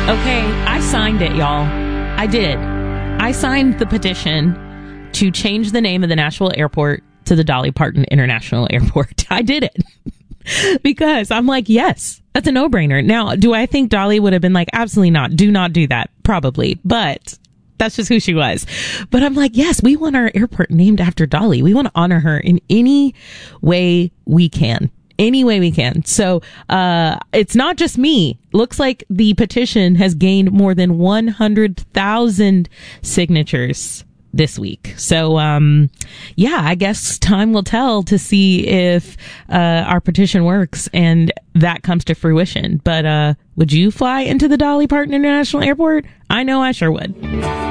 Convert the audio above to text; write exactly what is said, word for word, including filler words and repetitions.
Okay, I signed it, y'all. I did. I signed the petition to change the name of the Nashville airport to the Dolly Parton International Airport. I did it. Because I'm like, yes, that's a no-brainer. Now, do I think Dolly would have been like, absolutely not, do not do that? Probably. But that's just who she was. But I'm like, yes, we want our airport named after Dolly. We want to honor her in any way we can. Any way we can. So, uh, it's not just me. Looks like the petition has gained more than one hundred thousand signatures this week. So, um, yeah, I guess time will tell to see if, uh, our petition works and that comes to fruition. But, uh, would you fly into the Dolly Parton International Airport? I know I sure would.